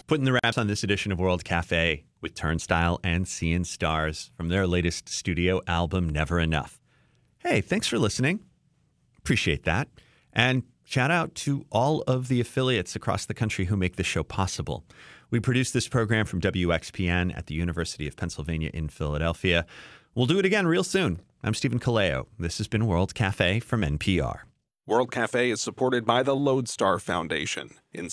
Putting the wraps on this edition of World Cafe with Turnstile and Seeing Stars from their latest studio album, Never Enough. Hey, thanks for listening. Appreciate that. And shout out to all of the affiliates across the country who make this show possible. We produce this program from WXPN at the University of Pennsylvania in Philadelphia. We'll do it again real soon. I'm Stephen Kaleo. This has been World Cafe from NPR. World Cafe is supported by the Lodestar Foundation in